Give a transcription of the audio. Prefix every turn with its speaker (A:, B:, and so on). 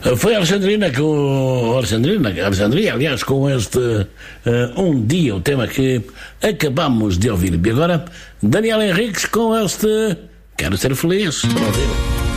A: Foi a Alexandria, aliás, com este Um Dia, o tema que acabamos de ouvir. E agora, Daniel Henriques com este Quero Ser Feliz. Vamos ouvir.